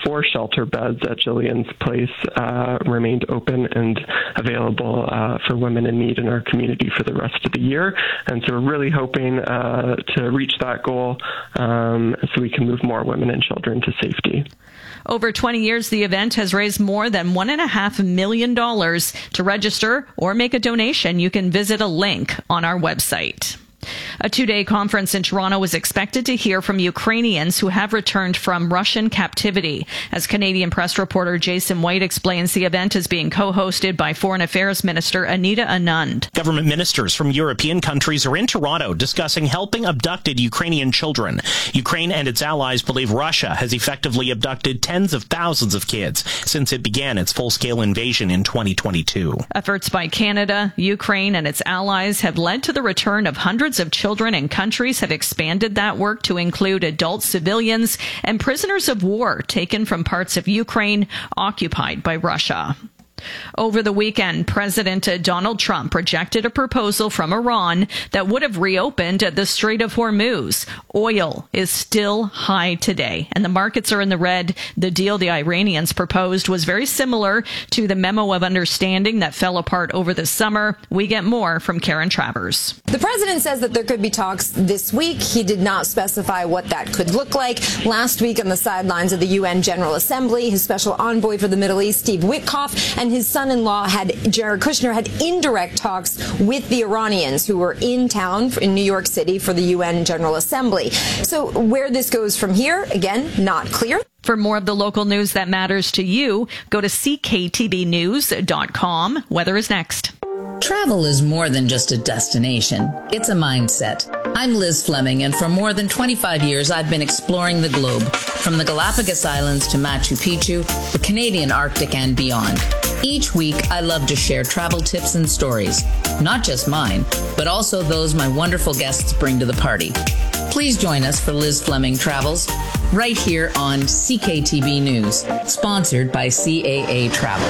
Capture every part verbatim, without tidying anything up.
four shelter beds at Jillian's Place uh, remained open and available uh, for women in need in our community for the rest of the year. And so we're really hoping uh, to reach that goal um, so we can move more women and children to safety. Over twenty years, the event has raised more than one and a half million dollars. To register or make a donation, you can visit a link on our website. A two-day conference in Toronto is expected to hear from Ukrainians who have returned from Russian captivity. As Canadian press reporter Jason White explains, the event is being co-hosted by Foreign Affairs Minister Anita Anand. Government ministers from European countries are in Toronto discussing helping abducted Ukrainian children. Ukraine and its allies believe Russia has effectively abducted tens of thousands of kids since it began its full-scale invasion in twenty twenty-two. Efforts by Canada, Ukraine, and its allies have led to the return of hundreds of children, and countries have expanded that work to include adult civilians and prisoners of war taken from parts of Ukraine occupied by Russia. Over the weekend, President Donald Trump rejected a proposal from Iran that would have reopened the Strait of Hormuz. Oil is still high today, and the markets are in the red. The deal the Iranians proposed was very similar to the memo of understanding that fell apart over the summer. We get more from Karen Travers. The president says that there could be talks this week. He did not specify what that could look like. Last week on the sidelines of the U N General Assembly, his special envoy for the Middle East, Steve Witkoff, and his son-in-law, had Jared Kushner, had indirect talks with the Iranians who were in town in New York City for the U N General Assembly. So where this goes from here, again, not clear. For more of the local news that matters to you, go to c k t b news dot com. Weather is next. Travel is more than just a destination. It's a mindset. I'm Liz Fleming, and for more than twenty-five years, I've been exploring the globe, from the Galapagos Islands to Machu Picchu, the Canadian Arctic, and beyond. Each week, I love to share travel tips and stories, not just mine, but also those my wonderful guests bring to the party. Please join us for Liz Fleming Travels, right here on C K T B News, sponsored by C A A Travel.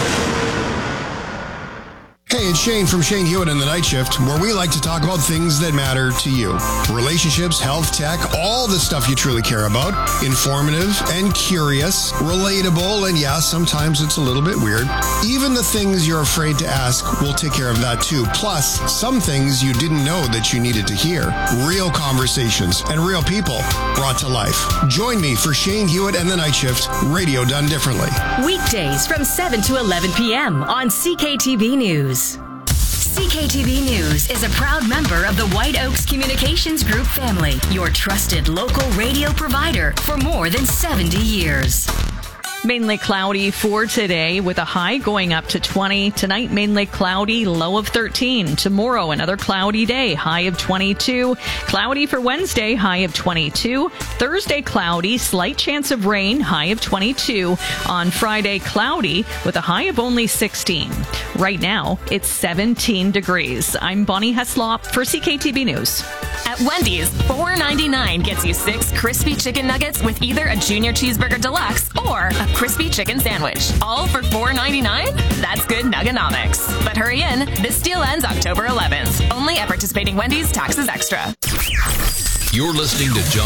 Hey, it's Shane from Shane Hewitt and the Night Shift, where we like to talk about things that matter to you. Relationships, health, tech, all the stuff you truly care about. Informative and curious, relatable, and yeah, sometimes it's a little bit weird. Even the things you're afraid to ask, we'll take care of that too. Plus, some things you didn't know that you needed to hear. Real conversations and real people brought to life. Join me for Shane Hewitt and the Night Shift, radio done differently. Weekdays from seven to eleven p.m. on C K T B News. C K T V News is a proud member of the White Oaks Communications Group family, your trusted local radio provider for more than seventy years. Mainly cloudy for today with a high going up to twenty. Tonight, mainly cloudy, low of thirteen. Tomorrow, another cloudy day, high of twenty-two. Cloudy for Wednesday, high of twenty-two. Thursday, cloudy, slight chance of rain, high of twenty-two. On Friday, cloudy with a high of only sixteen. Right now, it's seventeen degrees. I'm Bonnie Heslop for C K T B News. At Wendy's, four ninety-nine gets you six crispy chicken nuggets with either a Junior Cheeseburger Deluxe or a crispy chicken sandwich. All for four ninety-nine? That's good nuggonomics. But hurry in, this deal ends October eleventh. Only at participating Wendy's, taxes extra. You're listening to John